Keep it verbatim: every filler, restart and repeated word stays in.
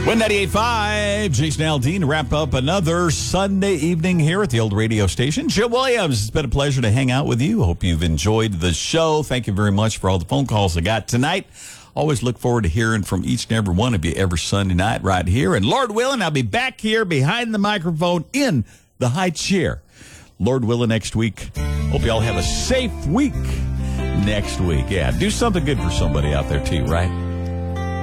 Win ninety-eight point five, Jason Aldean to wrap up another Sunday evening here at the old radio station. Jim Williams, it's been a pleasure to hang out with you. Hope you've enjoyed the show. Thank you very much for all the phone calls I got tonight. Always look forward to hearing from each and every one of you every Sunday night right here. And Lord willing, I'll be back here behind the microphone in the high chair. Lord willing, next week. Hope you all have a safe week next week. Yeah, do something good for somebody out there too, right?